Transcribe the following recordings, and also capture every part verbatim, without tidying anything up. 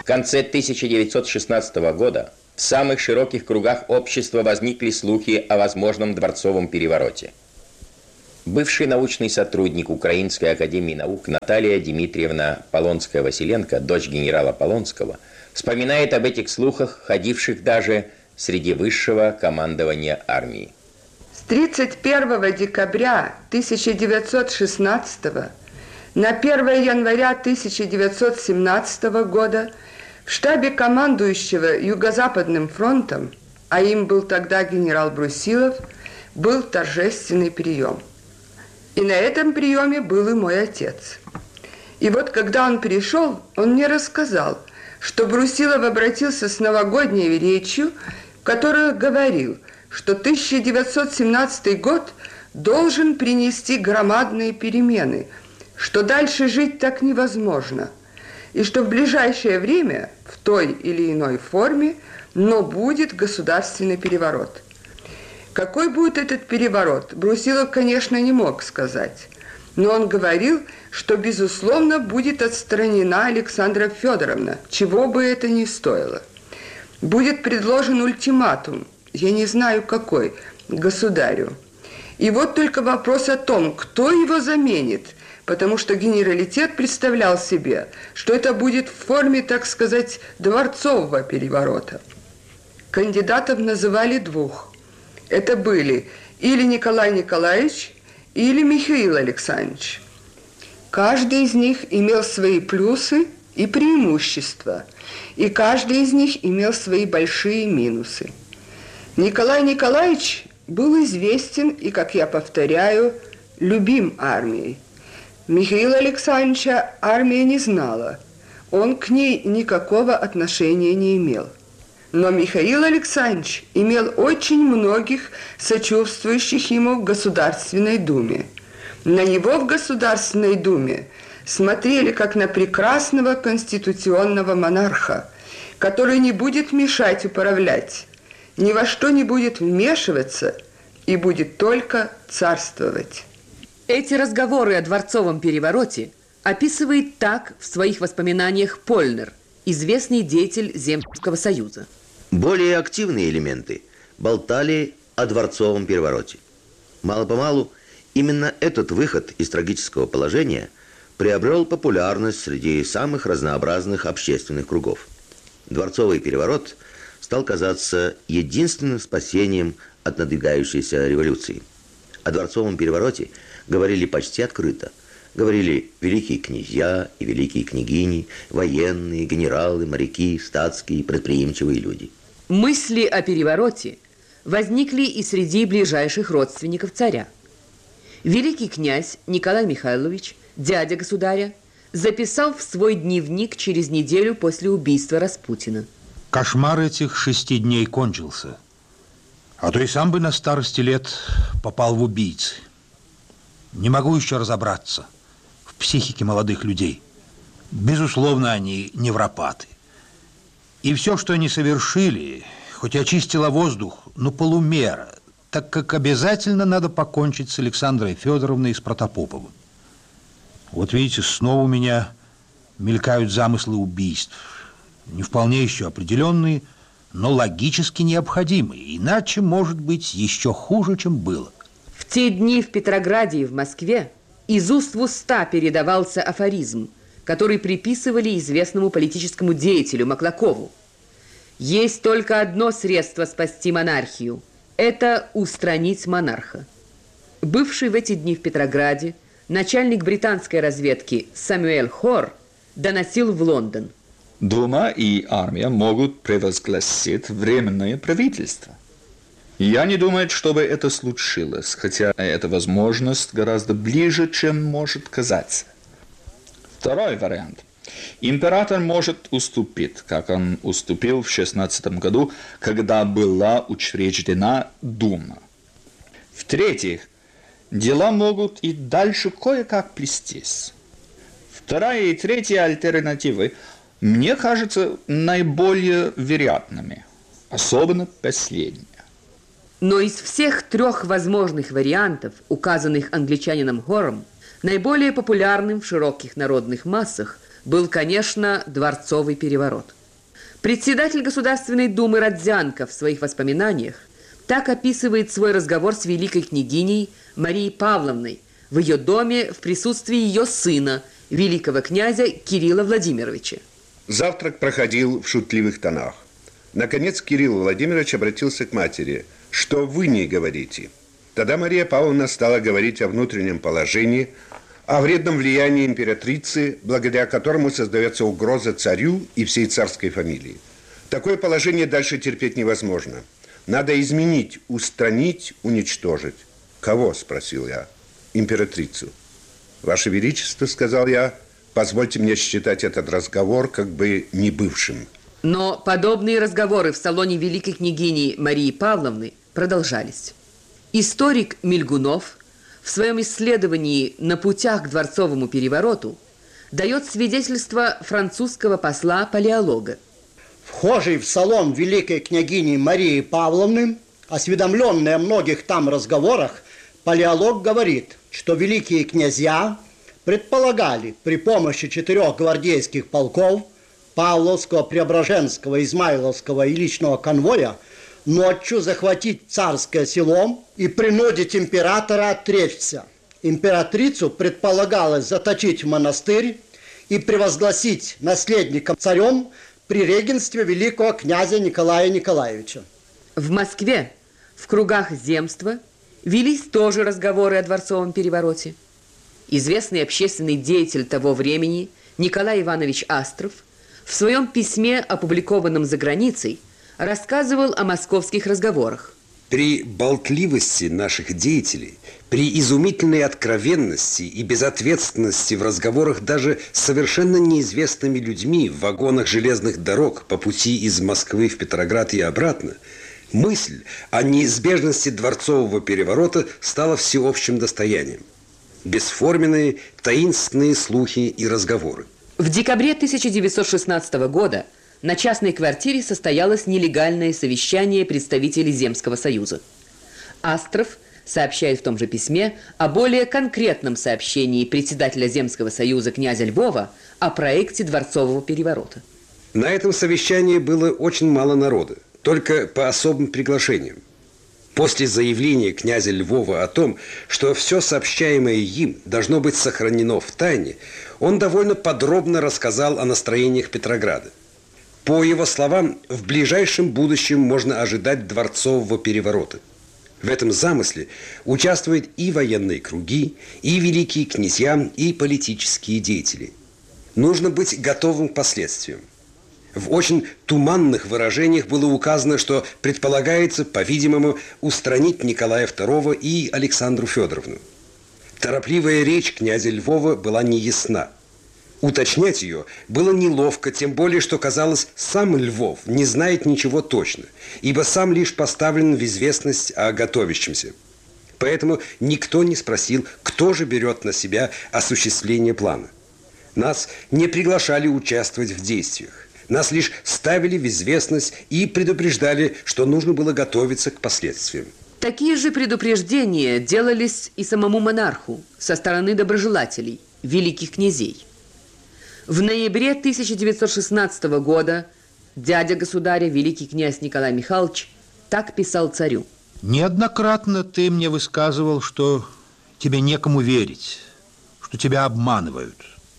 В конце тысяча девятьсот шестнадцатого года в самых широких кругах общества возникли слухи о возможном дворцовом перевороте. Бывший научный сотрудник Украинской академии наук Наталья Дмитриевна Полонская-Василенко, дочь генерала Полонского, вспоминает об этих слухах, ходивших даже среди высшего командования армии. С тридцать первого декабря тысяча девятьсот шестнадцатого на первое января тысяча девятьсот семнадцатого года в штабе командующего Юго-Западным фронтом, а им был тогда генерал Брусилов, был торжественный прием. И на этом приеме был и мой отец. И вот когда он пришел, он мне рассказал, что Брусилов обратился с новогодней речью, в которой говорил, что тысяча девятьсот семнадцатый год должен принести громадные перемены, что дальше жить так невозможно, и что в ближайшее время, в той или иной форме, но будет государственный переворот. Какой будет этот переворот, Брусилов, конечно, не мог сказать, но он говорил, что, безусловно, будет отстранена Александра Федоровна, чего бы это ни стоило. Будет предложен ультиматум, я не знаю какой, государю. И вот только вопрос о том, кто его заменит, потому что генералитет представлял себе, что это будет в форме, так сказать, дворцового переворота. Кандидатов называли двух. Это были или Николай Николаевич, или Михаил Александрович. Каждый из них имел свои плюсы и преимущества, и каждый из них имел свои большие минусы. Николай Николаевич был известен и, как я повторяю, любим армией. Михаила Александровича армия не знала, он к ней никакого отношения не имел. Но Михаил Александрович имел очень многих сочувствующих ему в Государственной Думе. На него в Государственной Думе смотрели как на прекрасного конституционного монарха, который не будет мешать управлять, ни во что не будет вмешиваться и будет только царствовать. Эти разговоры о дворцовом перевороте описывает так в своих воспоминаниях Польнер, известный деятель Земского союза. Более активные элементы болтали о дворцовом перевороте. Мало-помалу именно этот выход из трагического положения приобрел популярность среди самых разнообразных общественных кругов. Дворцовый переворот стал казаться единственным спасением от надвигающейся революции. О дворцовом перевороте говорили почти открыто. Говорили великие князья и великие княгини, военные, генералы, моряки, статские, предприимчивые люди. Мысли о перевороте возникли и среди ближайших родственников царя. Великий князь Николай Михайлович, дядя государя, записал в свой дневник через неделю после убийства Распутина. Кошмар этих шести дней кончился. А то и сам бы на старости лет попал в убийцы. Не могу еще разобраться в психике молодых людей. Безусловно, они невропаты. И все, что они совершили, хоть очистило воздух, но полумера, так как обязательно надо покончить с Александрой Федоровной и с Протопоповым. Вот видите, снова у меня мелькают замыслы убийств. Не вполне еще определенные, но логически необходимые. Иначе, может быть, еще хуже, чем было. В те дни в Петрограде и в Москве из уст в уста передавался афоризм, который приписывали известному политическому деятелю Маклакову. Есть только одно средство спасти монархию – это устранить монарха. Бывший в эти дни в Петрограде начальник британской разведки Самюэль Хор доносил в Лондон. Дума и армия могут провозгласить временное правительство. Я не думаю, чтобы это случилось, хотя эта возможность гораздо ближе, чем может казаться. Второй вариант. Император может уступить, как он уступил в шестнадцатом году, когда была учреждена Дума. В-третьих, дела могут и дальше кое-как плестись. Вторая и третья альтернативы мне кажутся наиболее вероятными, особенно последняя. Но из всех трех возможных вариантов, указанных англичанином Хором, наиболее популярным в широких народных массах был, конечно, дворцовый переворот. Председатель Государственной Думы Родзянко в своих воспоминаниях так описывает свой разговор с великой княгиней Марией Павловной в ее доме в присутствии ее сына, великого князя Кирилла Владимировича. Завтрак проходил в шутливых тонах. Наконец Кирилл Владимирович обратился к матери. «Что вы не говорите?» Тогда Мария Павловна стала говорить о внутреннем положении, о вредном влиянии императрицы, благодаря которому создается угроза царю и всей царской фамилии. Такое положение дальше терпеть невозможно. Надо изменить, устранить, уничтожить. «Кого?» – спросил я. «Императрицу». «Ваше Величество», – сказал я, – «позвольте мне считать этот разговор как бы небывшим». Но подобные разговоры в салоне великой княгини Марии Павловны продолжались. Историк Мильгунов в своем исследовании «На путях к дворцовому перевороту» дает свидетельство французского посла-палеолога. Вхожий в салон великой княгини Марии Павловны, осведомленный о многих там разговорах, палеолог говорит, что великие князья предполагали при помощи четырех гвардейских полков Павловского, Преображенского, Измайловского и личного конвоя ночью захватить царское село и принудить императора отречься. Императрицу предполагалось заточить в монастырь и превозгласить наследником царем при регенстве великого князя Николая Николаевича. В Москве в кругах земства велись тоже разговоры о дворцовом перевороте. Известный общественный деятель того времени Николай Иванович Астров в своем письме, опубликованном за границей, рассказывал о московских разговорах. При болтливости наших деятелей, при изумительной откровенности и безответственности в разговорах даже с совершенно неизвестными людьми в вагонах железных дорог по пути из Москвы в Петроград и обратно, мысль о неизбежности дворцового переворота стала всеобщим достоянием. Бесформенные, таинственные слухи и разговоры. В декабре тысяча девятьсот шестнадцатого года на частной квартире состоялось нелегальное совещание представителей Земского союза. Астров сообщает в том же письме о более конкретном сообщении председателя Земского союза князя Львова о проекте дворцового переворота. На этом совещании было очень мало народа, только по особым приглашениям. После заявления князя Львова о том, что все сообщаемое им должно быть сохранено в тайне, он довольно подробно рассказал о настроениях Петрограда. По его словам, в ближайшем будущем можно ожидать дворцового переворота. В этом замысле участвуют и военные круги, и великие князья, и политические деятели. Нужно быть готовым к последствиям. В очень туманных выражениях было указано, что предполагается, по-видимому, устранить Николая второго и Александру Федоровну. Торопливая речь князя Львова была неясна. Уточнять ее было неловко, тем более, что, казалось, сам Львов не знает ничего точно, ибо сам лишь поставлен в известность о готовящемся. Поэтому никто не спросил, кто же берет на себя осуществление плана. Нас не приглашали участвовать в действиях. Нас лишь ставили в известность и предупреждали, что нужно было готовиться к последствиям. Такие же предупреждения делались и самому монарху со стороны доброжелателей, великих князей. В ноябре тысяча девятьсот шестнадцатого года дядя государя, великий князь Николай Михайлович, так писал царю. Неоднократно ты мне высказывал, что тебе некому верить, что тебя обманывают.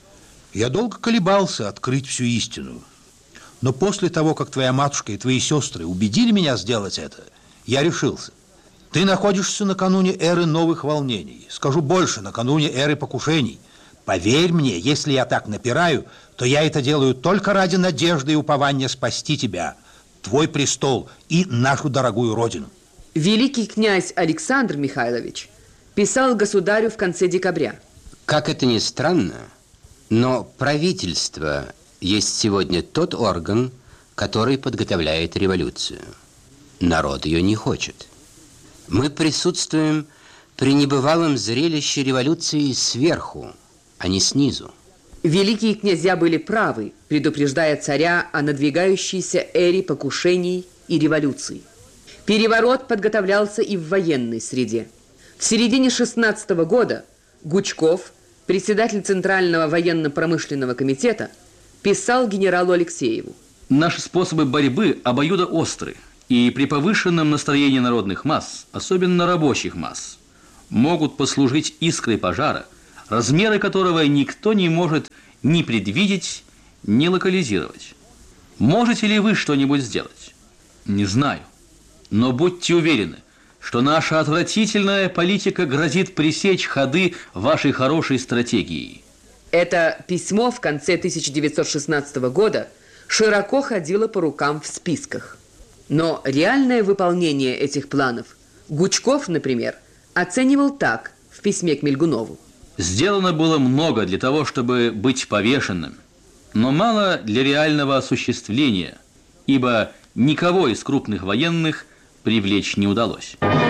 Я долго колебался открыть всю истину. Но после того, как твоя матушка и твои сестры убедили меня сделать это, я решился. Ты находишься накануне эры новых волнений. Скажу больше, накануне эры покушений. Поверь мне, если я так напираю, то я это делаю только ради надежды и упования спасти тебя, твой престол и нашу дорогую родину. Великий князь Александр Михайлович писал государю в конце декабря. Как это ни странно, но правительство есть сегодня тот орган, который подготовляет революцию. Народ ее не хочет. Мы присутствуем при небывалом зрелище революции сверху, а не снизу. Великие князья были правы, предупреждая царя о надвигающейся эре покушений и революций. Переворот подготовлялся и в военной среде. В середине шестнадцатого года Гучков председатель Центрального военно-промышленного комитета, писал генералу Алексееву. Наши способы борьбы обоюдоостры, и при повышенном настроении народных масс, особенно рабочих масс, могут послужить искрой пожара, размеры которого никто не может ни предвидеть, ни локализировать. Можете ли вы что-нибудь сделать? Не знаю. Но будьте уверены, что наша отвратительная политика грозит пресечь ходы вашей хорошей стратегии. Это письмо в конце тысяча девятьсот шестнадцатого года широко ходило по рукам в списках. Но реальное выполнение этих планов Гучков, например, оценивал так в письме к Мильгунову. Сделано было много для того, чтобы быть повешенным, но мало для реального осуществления, ибо никого из крупных военных привлечь не удалось.